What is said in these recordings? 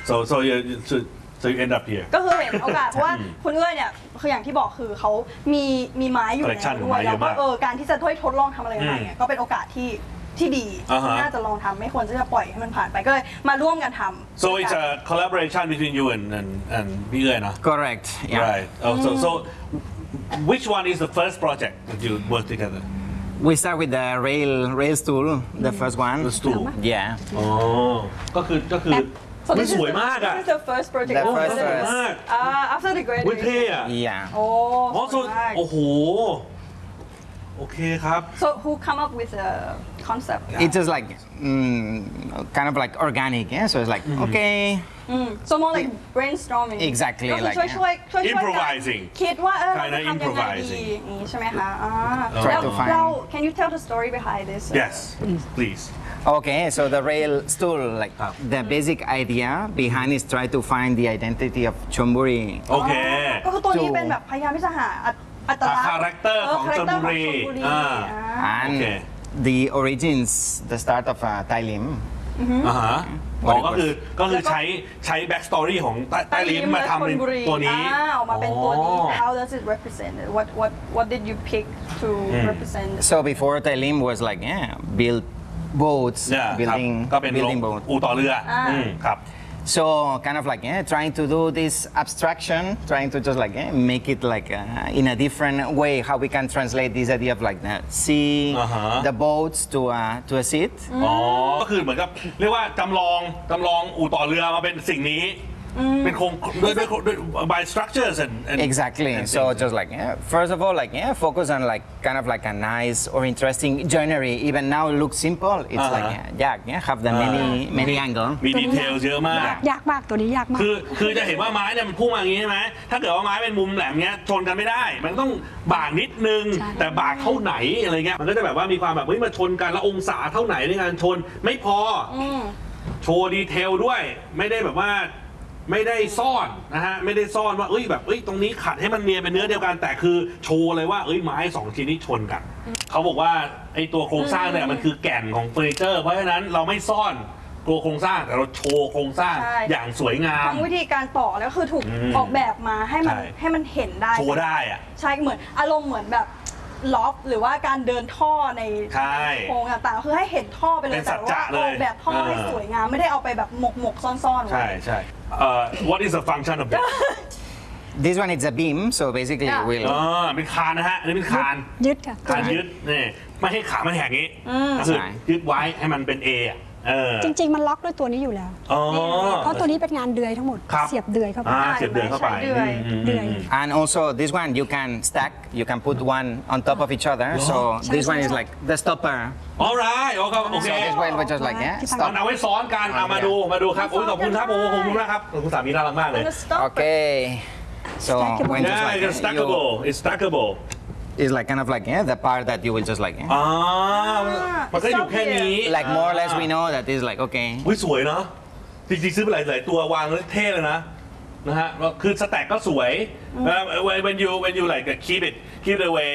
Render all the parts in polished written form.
so you end up here ก็คือเห็นโอกาสเพราะว่าคุณเอื้อยเนี่ยคืออย่างที่บอกคือเขามีไม้อยู่แล้วด้วยแล้วก็การที่จะทดลองทำอะไรใหม่ก็เป็นโอกาสที่ดีน่าจะลองทำไม่ควรจะปล่อยให้มันผ่านไปก็เลยมาร่วมกันทำ so it's a collaboration between you and พี่เอื้อยนะ correct yeah. right so which one is the first project that you work together we start with the rail stool the first one the stool yeah อ๋อก็คือมันสวยมากอะ This is the first project สวยมาก after the เว้ย graduation เท่อะ yeah โอ้โอ้โหโอเคครับ so who come up with the concept it's just like kind of like organic yeah so it's like okay so more like brainstorming exactly ก็คือ like ช่วย improvising คิดว่าเรา Kinda จะทำยังไงดี improvising อย่างนี้ใช่ไหมคะ Try to find เรา can you tell the story behind this yes please okay so the rail stool like the basic idea behind is try to find the identity of Chonburi โอเคก็คือตัวนี้เป็นแบบพยายามที่จะหาอัตลักษณ์คาแรคเตอร์ของชลบุรี and Okay. the origins the start of Thai Lim ก็คือใช้ back story ของใต้ลิ้นมาทำเป็นตัวนี้ออกมาเป็นตัวนี้ how does it represent what did you pick to represent so before Thai Lim was like build boats ก็เป็น building boats อู่ต่อเรือครับ so kind of like trying to do this abstraction trying to just like make it like in a different way how we can translate this idea of like the sea the boats to a seat ก็คือเหมือนกับเรียกว่าจำลองอู่ต่อเรือมาเป็นสิ่งนี้เป็นโครงด้วย by structures and exactly and so just like first of all like focus on like kind of like a nice or interesting joinery even now it looks simple it's like have the many angle มีดีเทลเยอะมากยากมากตัวนี้ยากมากคือจะเห็นว่าไม้เนี่ยมันพุ่งมาอย่างนี้ใช่ไหมถ้าเกิดว่าไม้เป็นมุมแหลมเงี้ยชนกันไม่ได้มันต้องบากนิดนึงแต่บากเท่าไหนอะไรเงี้ยมันก็จะแบบว่ามีความแบบมาชนกันแล้วองศาเท่าไหนในการชนไม่พอโชว์ดีเทลด้วยไม่ได้แบบว่าไม่ได้ซ่อนนะฮะไม่ได้ซ่อนว่าแบบตรงนี้ขัดให้มันเนียนเป็นเนื้อเดียวกันแต่คือโชว์เลยว่าไม้2ชิ้นนี้ชนกันเขาบอกว่าไอ้ตัวโครงสร้างเนี่ยมันคือแก่นของเฟอร์นิเจอร์เพราะฉะนั้นเราไม่ซ่อนตัวโครงสร้างแต่เราโชว์โครงสร้างอย่างสวยงามทั้งวิธีการต่อแล้วคือถูกออกแบบมาให้มันเห็นได้โชว์ได้อะใช่เหมือนอารมณ์เหมือนแบบล็อกหรือว่าการเดินท่อในโครงต่างๆคือให้เห็นท่อไปเลยแต่ว่าออกแบบท่อให้สวยงามไม่ได้เอาไปแบบหมกซ่อนๆไว้ใช่ what is the function of that this one is a beam so basically will เป็นคานนะฮะอันนี้เป็นคานยึดค่ะคานยึดนี่ไม่ให้ขามันแหกงี้คือยึดไว้ให้มันเป็น A จริงๆมันล็อกด้วยตัวนี้อยู่แล้วเพราะตัวนี้เป็นงานเดือยทั้งหมดเสียบเดือยเข้าไปเสียบเดือยเข้าไปเดือย and also this one you can stack you can put one on top of each other so this one is like the stopper alright โอเค so this one was just like เอาไว้ซ้อนกันมาดูครับขอบคุณครับขอบคุณมากครับคุณสามีน่ารักมากเลย okay so when just like it's stackable it's like kind of like the part that you will just like มันก็อยู่แค่นี้ like more or less we know that is like okay สวยเนาะจริงๆซื้อไปหลายตัววางแล้วเท่เลยนะฮะคือสแต็กก็สวย when you like keep it away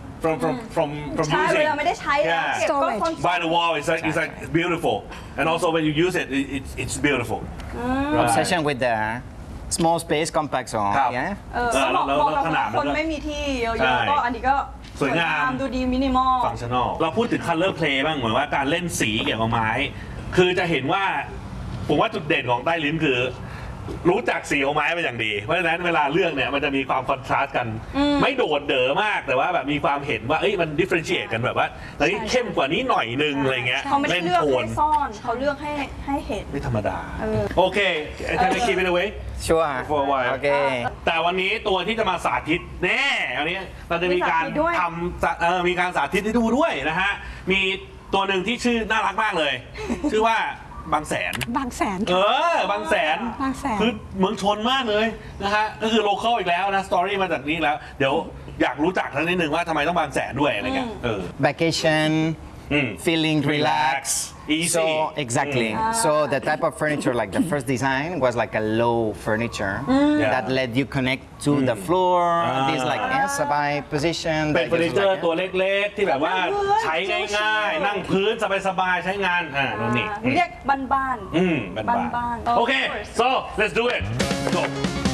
from ใช่ using เวลาไม่ได้ใช้แล้วเก็บก็ by the wall it's like beautiful and also when you use it it's beautiful obsession with the small space compact so แล้วขนาดคนไม่มีที่เยอะๆก็อันนี้ก็สวยงามดูดีมินิมอลฟังชั่นอลเราพูดถึง color play บ้างเหมือนว่าการเล่นสีเกี่ยวกับไม้คือจะเห็นว่าผมว่าจุดเด่นของใต้ลิ้นคือรู้จักสีของไม้เป็นอย่างดีเพราะฉะนั้นเวลาเลือกเนี่ยมันจะมีความคอนทราสต์กันไม่โดดเด๋อมากแต่ว่าแบบมีความเห็นว่ามัน differentiate กันแบบว่าอันนี้เข้มกว่านี้หน่อยนึงอะไรเงี้ยเขาไม่ได้เลือกให้ซ่อนเขาเลือกให้เห็นไม่ธรรมดาโอเค can I keep it away sure for a while โอเคแต่วันนี้ตัวที่จะมาสาธิตแน่อันนี้เราจะมีการทำมีการสาธิตให้ดูด้วยนะฮะมีตัวหนึ่งที่ชื่อน่ารักมากเลยชื่อว่าบางแสนบางแสนบางแสนคือเมืองชนมากเลยนะฮะก็คือโลคอลอีกแล้วนะสตอรี่มาจากนี้แล้วเดี๋ยวอยากรู้จักทั้งนิดนึงว่าทำไมต้องบางแสนด้วยอะไรเงี้ย vacation feeling relax easy So exactly. So the type of furniture, like the first design, was like a low furniture that let you connect to the floor. This like sabai position. เป็นเฟอร์นิเจอร์ตัวเล็กๆ ที่แบบว่าใช้ง่ายๆ นั่งพื้นสบายๆ ใช้งานนู่นนี่เรียกบ้านๆบ้านๆ โอเค so let's do it go